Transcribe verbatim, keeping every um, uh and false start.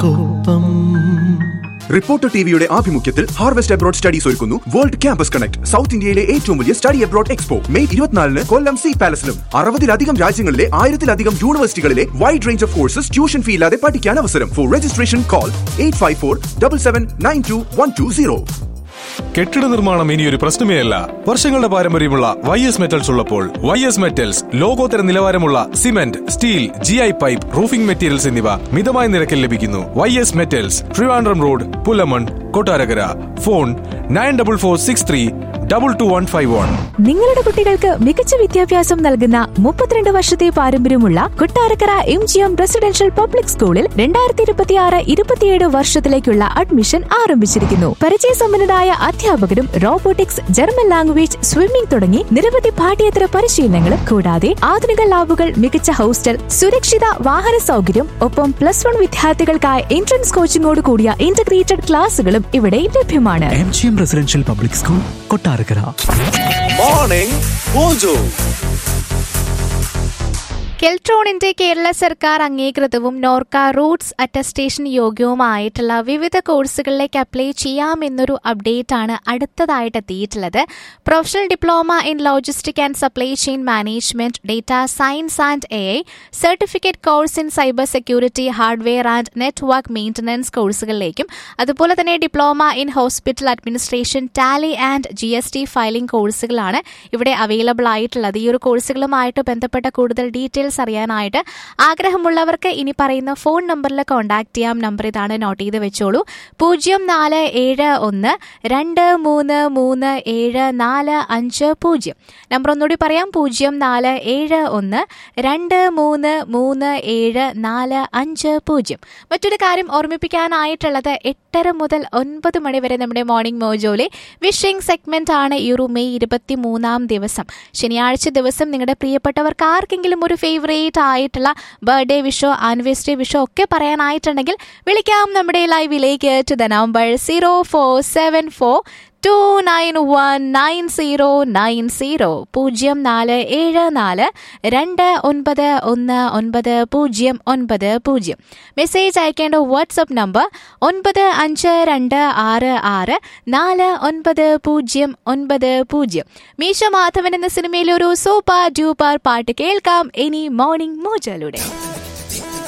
ഓർമ്മകൾക്കൊപ്പം. Reporter ടിവിയുടെ ആഭിമുഖ്യത്തിൽ harvest abroad studies ഒരുക്കുന്നു വേൾഡ് ക്യാമ്പസ് കണക്ട്, സൗത്ത് ഇന്ത്യയിലെ ഏറ്റവും വലിയ സ്റ്റഡി അബ്രോഡ് എക്സ്പോ. മെയ് ഇരുപത്തിനാലിന് കൊല്ലം സീ പാലസിലും അറുപതിലധികം രാജ്യങ്ങളിലെ ആയിരത്തിലധികം യൂണിവേഴ്സിറ്റികളിലെ wide range of courses tuition fee ഇല്ലാതെ പഠിക്കാൻ അവസരം. Four registration call eight five four double seven nine to one two zero. കെട്ടിട നിർമ്മാണം ഇനിയൊരു പ്രശ്നമേ അല്ല. വർഷങ്ങളുടെ പാരമ്പര്യമുള്ള വൈ എസ് മെറ്റൽസ് ഉള്ളപ്പോൾ വൈ എസ് മെറ്റൽസ് ലോകോത്തര നിലവാരമുള്ള cement, steel, G I pipe, roofing materials എന്നിവ മിതമായ നിരക്കിൽ ലഭിക്കുന്നു. Y S metals, Trivandrum road, Pullamon, Kottarakkara. Phone nine double four six three double two one five one. നിങ്ങളുടെ കുട്ടികൾക്ക് മികച്ച വിദ്യാഭ്യാസം നൽകുന്ന മുപ്പത്തിരണ്ട് വർഷത്തെ പാരമ്പര്യമുള്ള Kottarakkara M G M residential public സ്കൂളിൽ രണ്ടായിരത്തി ഇരുപത്തിയാറ് ഇരുപത്തിയേഴ് വർഷത്തിലേക്കുള്ള അഡ്മിഷൻ ആരംഭിച്ചിരിക്കുന്നു. പരിചയസമ്പന്നരായ അധ്യാപകരും റോബോട്ടിക്സ്, ജർമ്മൻ ലാംഗ്വേജ്, സ്വിമ്മിംഗ് തുടങ്ങി നിരവധി പാഠ്യേതര പരിശീലനങ്ങളും കൂടാതെ ആധുനിക ലാബുകൾ, മികച്ച ഹോസ്റ്റൽ, സുരക്ഷിത വാഹന സൗകര്യം, ഒപ്പം പ്ലസ് വൺ വിദ്യാർത്ഥികൾക്കായി എൻട്രൻസ് കോച്ചിങ്ങോട് കൂടിയ ഇന്റഗ്രേറ്റഡ് ക്ലാസുകളും ഇവിടെ ലഭ്യമാണ്. M G M residential public school, Kottarakkara. Morning mojo. കെൽട്രോണിന്റെ Kerala സർക്കാർ അംഗീകൃതവും നോർക്ക റൂട്ട്സ് അറ്റസ്റ്റേഷൻ യോഗ്യവുമായിട്ടുള്ള വിവിധ കോഴ്സുകളിലേക്ക് അപ്ലൈ ചെയ്യാമെന്നൊരു അപ്ഡേറ്റ് ആണ് അടുത്തതായിട്ട് എത്തിയിട്ടുള്ളത്. Professional diploma in logistic and supply chain management, data science and A I, certificate course in cyber security, hardware and network maintenance കോഴ്സുകളിലേക്കും അതുപോലെ തന്നെ diploma in hospital administration, Tally and G S T filing കോഴ്സുകളാണ് ഇവിടെ available ആയിട്ടുള്ളത്. ഈ ഒരു കോഴ്സുകളുമായിട്ട് ബന്ധപ്പെട്ട കൂടുതൽ details അറിയാനായിട്ട് ആഗ്രഹമുള്ളവർക്ക് ഇനി പറയുന്ന ഫോൺ നമ്പറിൽ കോൺടാക്ട് ചെയ്യാം. നമ്പർ ഇതാണ്, നോട്ട് ചെയ്ത് വെച്ചോളൂ. പൂജ്യം നാല് ഏഴ് ഒന്ന് രണ്ട് മൂന്ന് മൂന്ന് ഏഴ് നാല് അഞ്ച് പൂജ്യം. നമ്പർ ഒന്നുകൂടി പറയാം, പൂജ്യം നാല് ഏഴ് ഒന്ന് രണ്ട് മൂന്ന് മൂന്ന് ഏഴ് നാല് അഞ്ച് പൂജ്യം. മറ്റൊരു കാര്യം ഓർമ്മിപ്പിക്കാനായിട്ടുള്ളത്, എട്ടര മുതൽ ഒൻപത് മണി വരെ നമ്മുടെ മോർണിംഗ് മോജോയിലെ വിഷിംഗ് സെഗ്മെന്റ് ആണ് ഈ ഒരു മെയ് ഇരുപത്തി മൂന്നാം ദിവസം, ശനിയാഴ്ച ദിവസം. നിങ്ങളുടെ പ്രിയപ്പെട്ടവർക്ക് ആർക്കെങ്കിലും ഒരു ഫേവറേറ്റ് ആയിട്ടുള്ള ബർത്ത്ഡേ വിഷോ ആനിവേഴ്സറി വിഷോ ഒക്കെ പറയാനായിട്ടുണ്ടെങ്കിൽ വിളിക്കാം നമ്മുടെ ലൈവിലേക്ക് to the number zero four seven four to nine one nine zero nine zero. പൂജ്യം നാല് ഏഴ് നാല് രണ്ട് ഒൻപത് ഒന്ന് ഒൻപത് പൂജ്യം ഒൻപത് പൂജ്യം. മെസ്സേജ് അയക്കേണ്ട വാട്സ്ആപ്പ് നമ്പർ ഒൻപത് അഞ്ച് രണ്ട് ആറ് ആറ് നാല് ഒൻപത് പൂജ്യം ഒൻപത് പൂജ്യം. മീശ മാധവൻ എന്ന സിനിമയിലൊരു സൂപ്പർ ഡ്യൂപ്പർ പാട്ട് കേൾക്കാം ഇനി മോർണിംഗ് മോജയിലൂടെ.